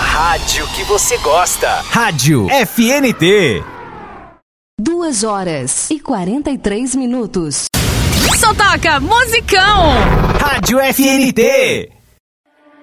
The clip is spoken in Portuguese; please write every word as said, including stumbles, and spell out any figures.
rádio que você gosta. Rádio F N T. Duas horas e quarenta e três minutos. Só toca musicão. Rádio F N T.